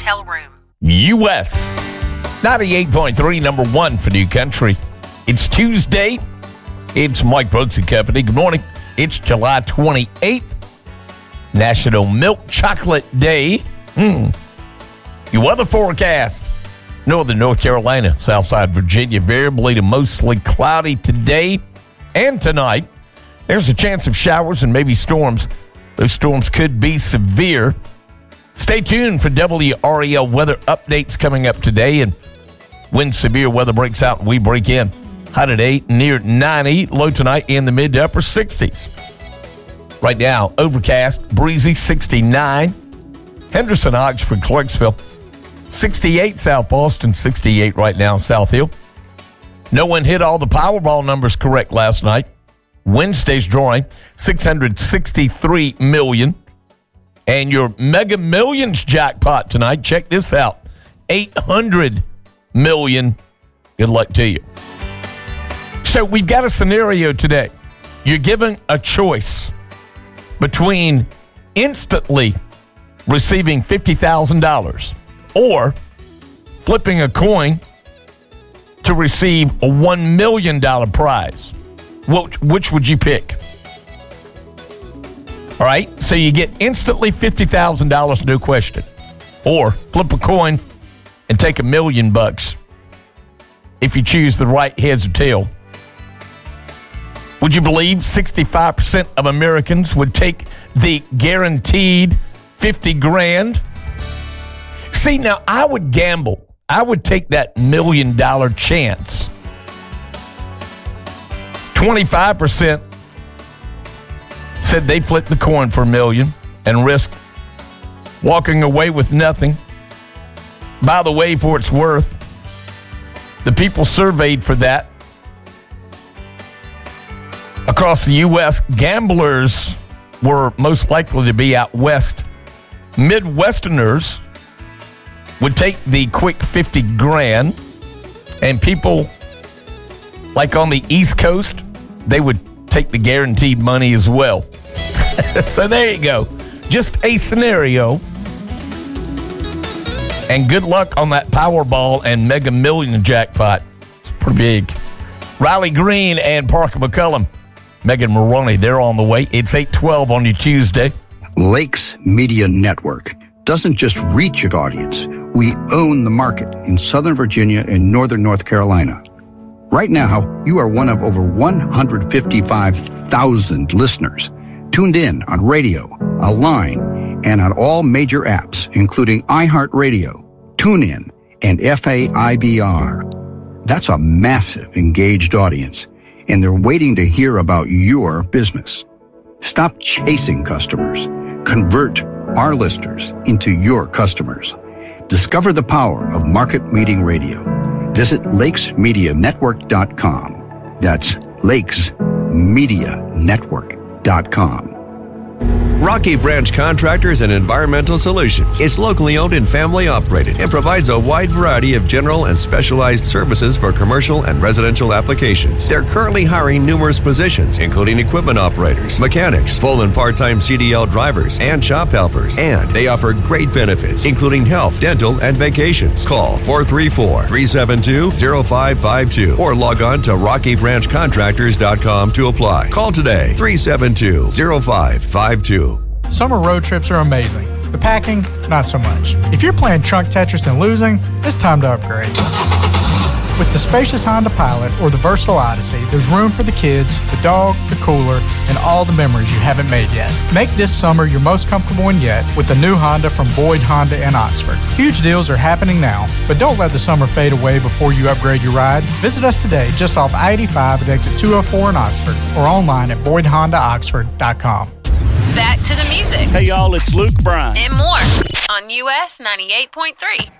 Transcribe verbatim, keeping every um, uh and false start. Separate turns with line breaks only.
hotel room.
U S ninety-eight point three, number one for New Country. It's Tuesday. It's Mike Brooks and Company. Good morning. It's July twenty-eighth, National Milk Chocolate Day. Mm. Your weather forecast. Northern North Carolina, Southside Virginia, variably to mostly cloudy today and tonight. There's a chance of showers and maybe storms. Those storms could be severe. Stay tuned for W R E L weather updates coming up today. And when severe weather breaks out, we break in. High today near ninety, low tonight in the mid to upper sixties. Right now, overcast, breezy, sixty-nine. Henderson, Oxford, Clarksville, sixty-eight. South Boston, sixty-eight right now. South Hill. No one hit all the Powerball numbers correct last night. Wednesday's drawing, six hundred sixty-three million dollars. And your Mega Millions jackpot tonight, check this out, eight hundred million dollars. Good luck to you. So we've got a scenario today. You're given a choice between instantly receiving fifty thousand dollars or flipping a coin to receive a one million dollars prize. Which, which would you pick? All right, so you get instantly fifty thousand dollars, no question. Or flip a coin and take a million bucks if you choose the right heads or tail. Would you believe sixty-five percent of Americans would take the guaranteed fifty grand? See, now I would gamble. I would take that million dollar chance. twenty-five percent said they'd flip the coin for a million and risk walking away with nothing. By the way, for its worth, the people surveyed for that across the U S, gamblers were most likely to be out west. Midwesterners would take the quick fifty grand, and people like on the East Coast, they would take the guaranteed money as well. So there you go. Just a scenario. And good luck on that Powerball and Mega Million jackpot. It's pretty big. Riley Green and Parker McCullum. Megan Maroney, they're on the way. It's eight twelve on your Tuesday.
Lakes Media Network doesn't just reach your audience. We own the market in Southern Virginia and Northern North Carolina. Right now, you are one of over one hundred fifty-five thousand listeners tuned in on radio, online, and on all major apps, including iHeartRadio, TuneIn, and F A I B R. That's a massive engaged audience, and they're waiting to hear about your business. Stop chasing customers. Convert our listeners into your customers. Discover the power of market meeting radio. Visit lakes media network dot com. That's lakes media network dot com.
Rocky Branch Contractors and Environmental Solutions is locally owned and family operated and provides a wide variety of general and specialized services for commercial and residential applications. They're currently hiring numerous positions, including equipment operators, mechanics, full and part-time C D L drivers, and shop helpers. And they offer great benefits, including health, dental, and vacations. Call four three four, three seven two, zero five five two or log on to rocky branch contractors dot com to apply. Call today, three seven two, zero five five two.
Summer road trips are amazing. The packing, not so much. If you're playing trunk Tetris and losing, it's time to upgrade. With the spacious Honda Pilot or the versatile Odyssey, there's room for the kids, the dog, the cooler, and all the memories you haven't made yet. Make this summer your most comfortable one yet with the new Honda from Boyd Honda in Oxford. Huge deals are happening now, but don't let the summer fade away before you upgrade your ride. Visit us today just off I eighty-five at exit two oh four in Oxford or online at boyd honda oxford dot com.
Back to the music.
Hey, y'all, it's Luke Bryan.
And more on U S ninety-eight point three.